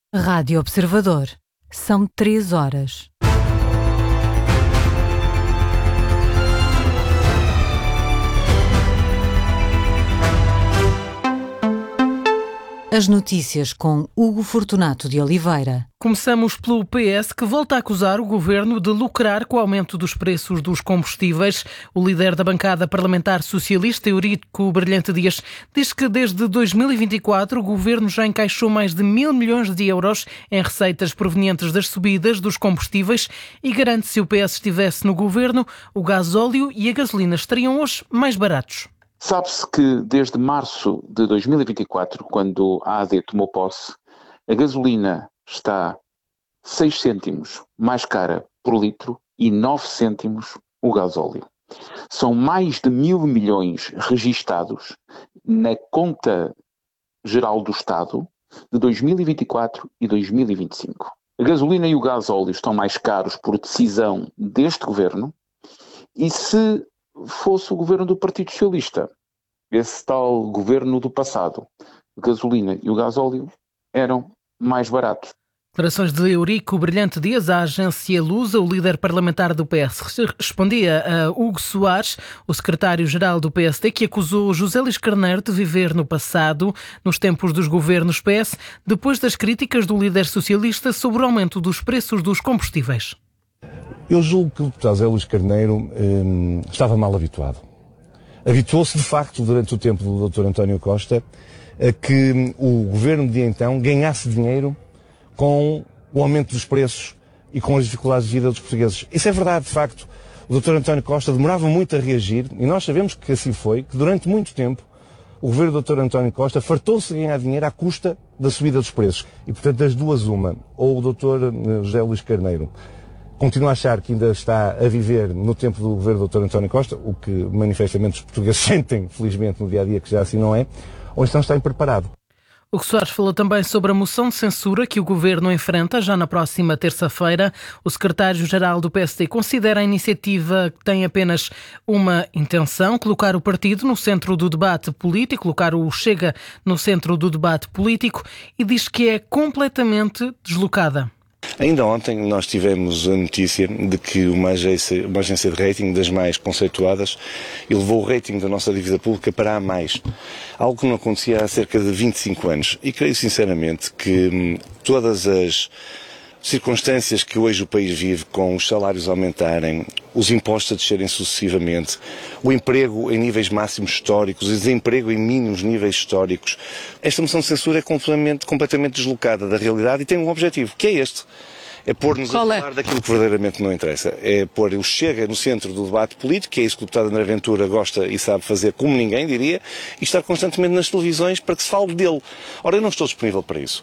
Rádio Observador. São 3 horas. As notícias com Hugo Fortunato de Oliveira. Começamos pelo PS, que volta a acusar o governo de lucrar com o aumento dos preços dos combustíveis. O líder da bancada parlamentar socialista, Eurico Brilhante Dias, diz que desde 2024 o governo já encaixou mais de 1.000 milhões de euros em receitas provenientes das subidas dos combustíveis e garante que se o PS estivesse no governo, o gasóleo e a gasolina estariam hoje mais baratos. Sabe-se que desde março de 2024, quando a AD tomou posse, a gasolina está 6 cêntimos mais cara por litro e 9 cêntimos o gasóleo. São mais de 1.000 milhões registados na conta geral do Estado de 2024 e 2025. A gasolina e o gasóleo estão mais caros por decisão deste governo e se fosse o governo do Partido Socialista, esse tal governo do passado, a gasolina e o gasóleo eram mais baratos. Declarações de Eurico Brilhante Dias à agência Lusa. O líder parlamentar do PS respondia a Hugo Soares, o secretário-geral do PSD, que acusou José Luís Carneiro de viver no passado, nos tempos dos governos PS, depois das críticas do líder socialista sobre o aumento dos preços dos combustíveis. Eu julgo que o deputado José Luís Carneiro estava mal habituado. Habituou-se, de facto, durante o tempo do Dr. António Costa, a que o governo de então ganhasse dinheiro com o aumento dos preços e com as dificuldades de vida dos portugueses. Isso é verdade, de facto. O Dr. António Costa demorava muito a reagir e nós sabemos que assim foi, que durante muito tempo o governo do Dr. António Costa fartou-se de ganhar dinheiro à custa da subida dos preços. E, portanto, das duas, uma. Ou o Dr. José Luís Carneiro continua a achar que ainda está a viver no tempo do governo do Dr. António Costa, o que manifestamente os portugueses sentem, felizmente, no dia-a-dia, que já assim não é, ou então está impreparado. O Soares falou também sobre a moção de censura que o governo enfrenta já na próxima terça-feira. O secretário-geral do PSD considera a iniciativa que tem apenas uma intenção, colocar o partido no centro do debate político, colocar o Chega no centro do debate político, e diz que é completamente deslocada. Ainda ontem nós tivemos a notícia de que uma agência de rating das mais conceituadas elevou o rating da nossa dívida pública para A+, algo que não acontecia há cerca de 25 anos. E creio sinceramente que todas as circunstâncias que hoje o país vive, com os salários a aumentarem, os impostos a descerem sucessivamente, o emprego em níveis máximos históricos, o desemprego em mínimos níveis históricos, esta moção de censura é completamente deslocada da realidade e tem um objetivo, que é este. É pôr-nos a falar daquilo que verdadeiramente não interessa. É pôr o Chega no centro do debate político, que é isso que o deputado André Ventura gosta e sabe fazer como ninguém, diria, e estar constantemente nas televisões para que se fale dele. Ora, eu não estou disponível para isso.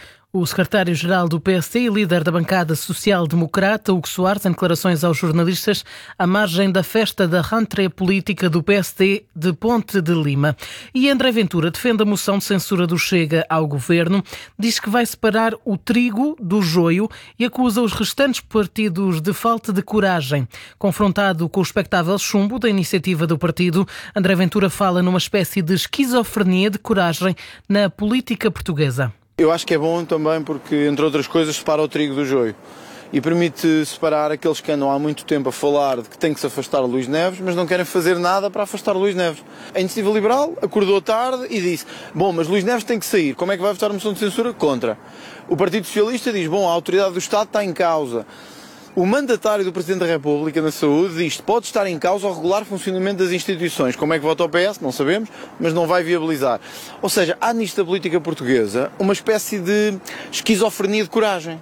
O secretário-geral do PSD e líder da bancada social-democrata, Hugo Soares, em declarações aos jornalistas, à margem da festa da rentrée política do PSD de Ponte de Lima. E André Ventura defende a moção de censura do Chega ao governo, diz que vai separar o trigo do joio e acusa os restantes partidos de falta de coragem. Confrontado com o expectável chumbo da iniciativa do partido, André Ventura fala numa espécie de esquizofrenia de coragem na política portuguesa. Eu acho que é bom também porque, entre outras coisas, separa o trigo do joio e permite separar aqueles que andam há muito tempo a falar de que tem que se afastar Luís Neves, mas não querem fazer nada para afastar Luís Neves. A Iniciativa Liberal acordou tarde e disse: bom, mas Luís Neves tem que sair, como é que vai votar a moção de censura? Contra. O Partido Socialista diz: bom, a autoridade do Estado está em causa. O mandatário do Presidente da República na saúde diz que pode estar em causa o regular funcionamento das instituições. Como é que vota o PS? Não sabemos, mas não vai viabilizar. Ou seja, há nisto da política portuguesa uma espécie de esquizofrenia de coragem.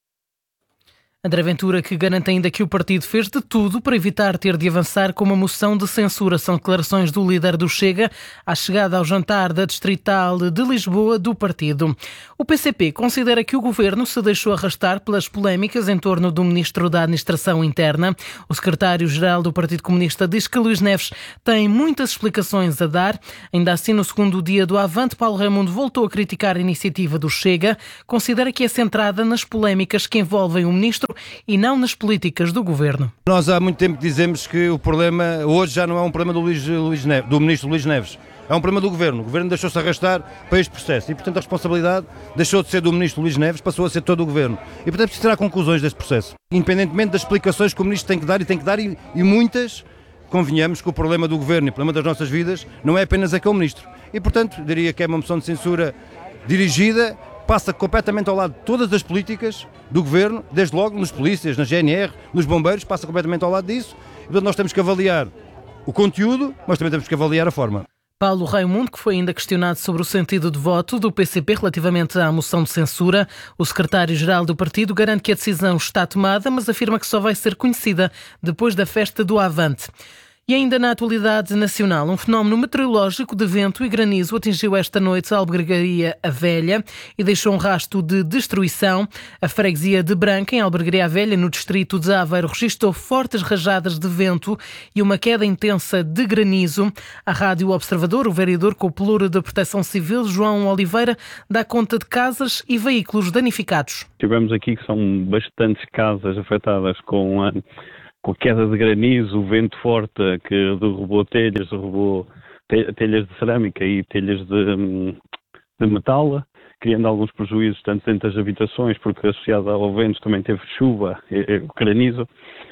André Ventura, que garante ainda que o partido fez de tudo para evitar ter de avançar com uma moção de censura. São declarações do líder do Chega à chegada ao jantar da Distrital de Lisboa do partido. O PCP considera que o governo se deixou arrastar pelas polémicas em torno do ministro da Administração Interna. O secretário-geral do Partido Comunista diz que Luís Neves tem muitas explicações a dar. Ainda assim, no segundo dia do Avante, Paulo Raimundo voltou a criticar a iniciativa do Chega. Considera que é centrada nas polémicas que envolvem o ministro e não nas políticas do governo. Nós há muito tempo dizemos que o problema hoje já não é um problema do ministro Luís Neves, é um problema do governo. O governo deixou-se arrastar para este processo e, portanto, a responsabilidade deixou de ser do ministro Luís Neves, passou a ser todo o governo. E, portanto, preciso tirar conclusões deste processo, independentemente das explicações que o ministro tem que dar e muitas. Convenhamos que o problema do governo e o problema das nossas vidas não é apenas aquele ministro. E, portanto, diria que é uma moção de censura dirigida, passa completamente ao lado de todas as políticas do governo, desde logo nos polícias, na GNR, nos bombeiros, passa completamente ao lado disso. E, portanto, nós temos que avaliar o conteúdo, mas também temos que avaliar a forma. Paulo Raimundo, que foi ainda questionado sobre o sentido de voto do PCP relativamente à moção de censura, o secretário-geral do partido garante que a decisão está tomada, mas afirma que só vai ser conhecida depois da festa do Avante. E ainda na atualidade nacional, um fenómeno meteorológico de vento e granizo atingiu esta noite a Albergaria a Velha e deixou um rastro de destruição. A freguesia de Branca, em Albergaria a Velha, no distrito de Aveiro, registrou fortes rajadas de vento e uma queda intensa de granizo. A Rádio Observador, o vereador com o pelouro da Proteção Civil, João Oliveira, dá conta de casas e veículos danificados. Tivemos aqui que são bastantes casas afetadas com a queda de granizo, o vento forte que derrubou telhas de cerâmica e telhas de metal, criando alguns prejuízos tanto dentro das habitações, porque associado ao vento também teve chuva, granizo.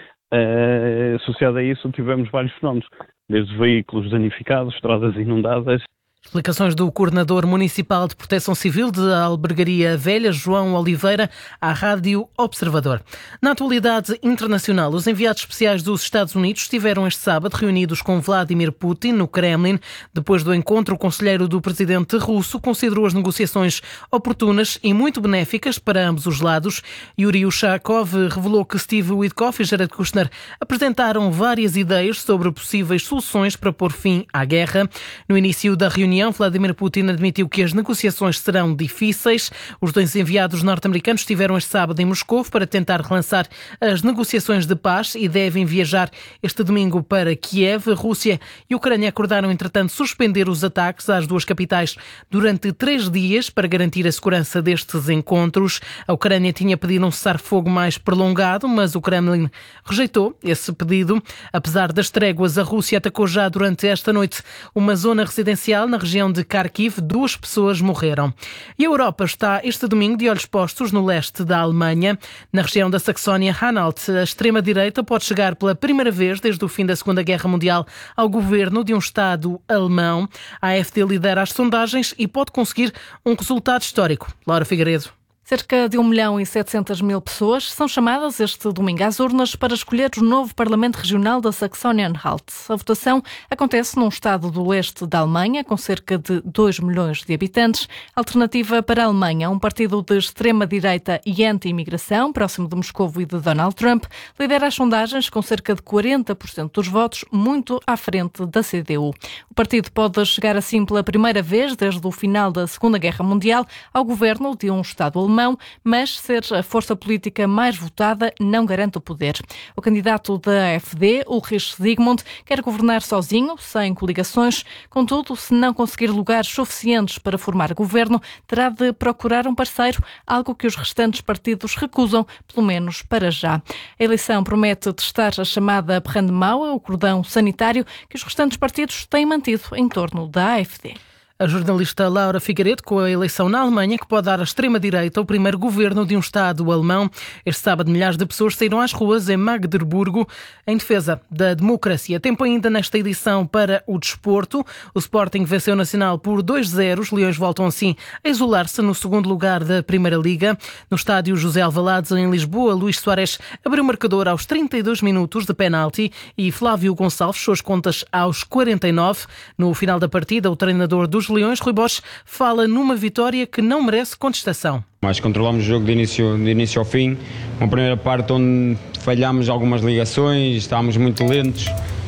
Associado a isso tivemos vários fenómenos, desde veículos danificados, estradas inundadas. Explicações do coordenador municipal de Proteção Civil de Albergaria Velha, João Oliveira, à Rádio Observador. Na atualidade internacional, os enviados especiais dos Estados Unidos estiveram este sábado reunidos com Vladimir Putin no Kremlin. Depois do encontro, o conselheiro do presidente russo considerou as negociações oportunas e muito benéficas para ambos os lados. Yuri Ushakov revelou que Steve Witkoff e Jared Kushner apresentaram várias ideias sobre possíveis soluções para pôr fim à guerra. No início da reunião, Vladimir Putin admitiu que as negociações serão difíceis. Os dois enviados norte-americanos estiveram este sábado em Moscou para tentar relançar as negociações de paz e devem viajar este domingo para Kiev. Rússia e Ucrânia acordaram, entretanto, suspender os ataques às duas capitais durante 3 dias para garantir a segurança destes encontros. A Ucrânia tinha pedido um cessar-fogo mais prolongado, mas o Kremlin rejeitou esse pedido. Apesar das tréguas, a Rússia atacou já durante esta noite uma zona residencial na região de Kharkiv. 2 pessoas morreram. E a Europa está este domingo de olhos postos no leste da Alemanha. Na região da Saxónia-Anhalt, a extrema-direita pode chegar pela primeira vez desde o fim da Segunda Guerra Mundial ao governo de um Estado alemão. A AfD lidera as sondagens e pode conseguir um resultado histórico. Laura Figueiredo. Cerca de 1.700.000 pessoas são chamadas este domingo às urnas para escolher o novo Parlamento Regional da Saxónia-Anhalt. A votação acontece num estado do leste da Alemanha, com cerca de 2 milhões de habitantes. Alternativa para a Alemanha, um partido de extrema-direita e anti-imigração, próximo de Moscovo e de Donald Trump, lidera as sondagens com cerca de 40% dos votos, muito à frente da CDU. O partido pode chegar assim pela primeira vez desde o final da Segunda Guerra Mundial ao governo de um Estado alemão, mas ser a força política mais votada não garante o poder. O candidato da AfD, Ulrich Zygmunt, quer governar sozinho, sem coligações. Contudo, se não conseguir lugares suficientes para formar governo, terá de procurar um parceiro, algo que os restantes partidos recusam, pelo menos para já. A eleição promete testar a chamada Brandmauer, o cordão sanitário, que os restantes partidos têm mantido em torno da AfD. A jornalista Laura Figueiredo, com a eleição na Alemanha, que pode dar à extrema-direita o primeiro governo de um Estado alemão. Este sábado, milhares de pessoas saíram às ruas em Magdeburgo em defesa da democracia. Tempo ainda nesta edição para o desporto. O Sporting venceu o Nacional por 2-0. Os Leões voltam assim a isolar-se no segundo lugar da Primeira Liga. No estádio José Alvalade, em Lisboa, Luís Soares abriu o marcador aos 32 minutos de penalti e Flávio Gonçalves fechou as contas aos 49. No final da partida, o treinador dos Leões, Rui Bosch, fala numa vitória que não merece contestação. Mas controlámos o jogo de início ao fim. Uma primeira parte onde falhámos algumas ligações, estávamos muito lentos.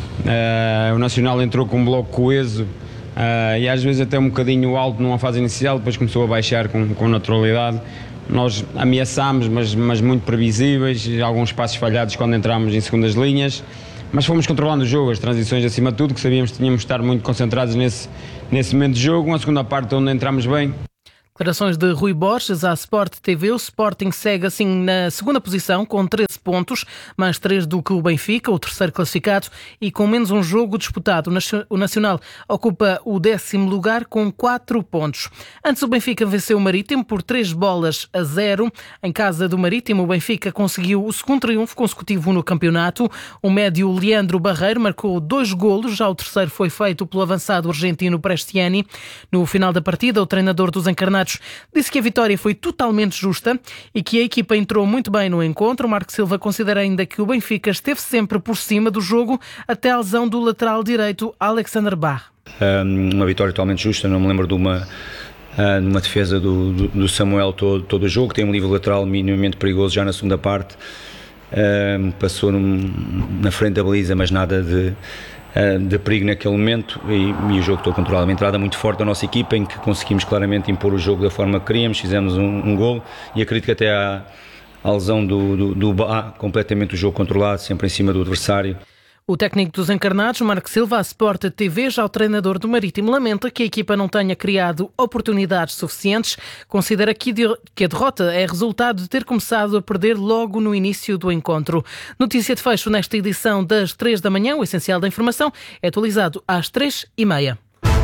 O Nacional entrou com um bloco coeso e às vezes até um bocadinho alto numa fase inicial, depois começou a baixar com naturalidade. Nós ameaçámos, mas muito previsíveis, alguns passos falhados quando entramos em segundas linhas. Mas fomos controlando o jogo, as transições acima de tudo, que sabíamos que tínhamos de estar muito concentrados nesse momento de jogo. Uma segunda parte onde entramos bem. Declarações de Rui Borges à Sport TV. O Sporting segue assim na segunda posição com 13 pontos, mais 3 do que o Benfica, o terceiro classificado, e com menos um jogo disputado. O Nacional ocupa o 10º lugar com 4 pontos. Antes o Benfica venceu o Marítimo por 3-0. Em casa do Marítimo, o Benfica conseguiu o segundo triunfo consecutivo no campeonato. O médio Leandro Barreiro marcou 2 golos, já o terceiro foi feito pelo avançado argentino Prestiani. No final da partida, o treinador dos encarnados disse que a vitória foi totalmente justa e que a equipa entrou muito bem no encontro. Marco Silva considera ainda que o Benfica esteve sempre por cima do jogo até a lesão do lateral direito Alexander Bach. Uma vitória totalmente justa, não me lembro de uma defesa do Samuel todo o jogo. Tem um livre lateral minimamente perigoso já na segunda parte, passou na frente da baliza, mas nada de perigo naquele momento, e o jogo estou controlado. Uma entrada muito forte da nossa equipa, em que conseguimos claramente impor o jogo da forma que queríamos, fizemos um golo, e acredito que até a lesão do Bá, completamente o jogo controlado, sempre em cima do adversário. O técnico dos encarnados, Marco Silva, à Sport TV, já o treinador do Marítimo, lamenta que a equipa não tenha criado oportunidades suficientes. Considera que a derrota é resultado de ter começado a perder logo no início do encontro. Notícia de fecho nesta edição das 3 da manhã. O essencial da informação é atualizado às 3h30.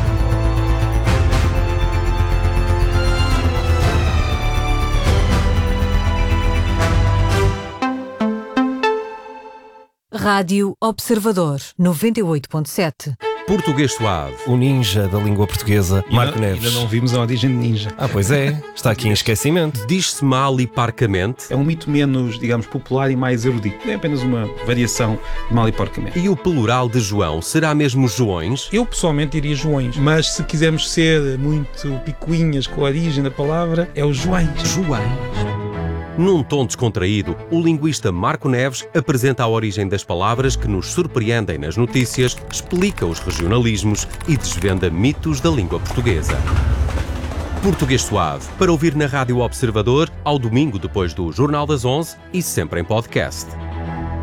Rádio Observador 98.7. Português Suave, o ninja da língua portuguesa, Marco Neves. Ainda não vimos a origem de ninja. Pois é, está aqui em esquecimento. Diz-se mal e parcamente. É um mito menos, digamos, popular e mais erudito. É apenas uma variação de mal e porcamente. E o plural de João será mesmo Joões? Eu pessoalmente diria Joões, mas se quisermos ser muito picuinhas com a origem da palavra, é o Joões. Num tom descontraído, o linguista Marco Neves apresenta a origem das palavras que nos surpreendem nas notícias, explica os regionalismos e desvenda mitos da língua portuguesa. Português Suave, para ouvir na Rádio Observador, ao domingo depois do Jornal das 11 e sempre em podcast.